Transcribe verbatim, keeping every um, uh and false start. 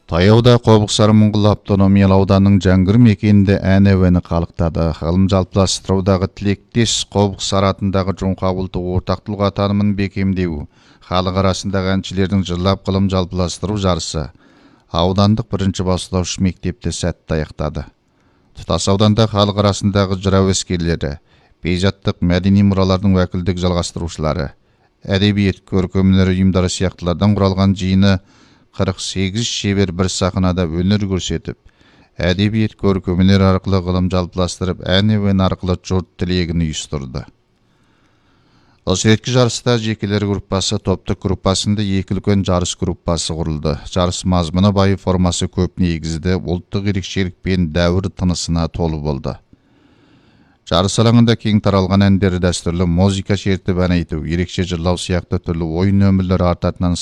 Таяуда Қобықсары Мұңғыл автономиялы ауданының Жаңгыр мекенінде ән әуені қалықтады. Ғылым жалпыластырудағы тілектес Қобықсары атындағы жоңқа ұлттық ортақ тұлға танымын бекемдеу, халық арасындағы әншілердің жырлап ғылым жалпыластыру жарысы аудандық бірінші бастауыш мектепте сәтті аяқтады. Тұтас ауданда халық арасындағы жыр әуескерлері, бейжаттық мәдени мұралардың уәкілдік жалғастырушылары, әдебиет көркемөнер ұйымдары сияқтылардан құралған жиыны қырық сегіз шебер бір сахнада өнер көрсетіп, әдебиет көркемөнер арқылы ғылым жалпыластырып, ән әуен арқылы жұрт тілегін ұйыстырды. Осы реткі жарыста жекелер группасы, топтық группасында екі үлкен жарыс группасы құрылды. Жарыс мазмұны бай, формасы көп негізді, ұлттық ерекшелік пен дәуір тынысына толы болды. Жарыс алаңында кең таралған әндері дәстүрлі музыка шертіп ән айту, ерекше жырлау сияқты түрлі ойын нөмірлері артатынан